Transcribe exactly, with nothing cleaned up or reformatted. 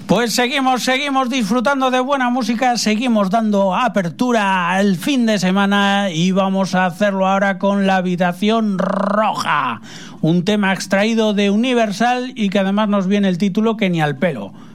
Pues seguimos, seguimos disfrutando de buena música, seguimos dando apertura al fin de semana y vamos a hacerlo ahora con La Habitación Roja, un tema extraído de Universal y que además nos viene el título que ni al pelo.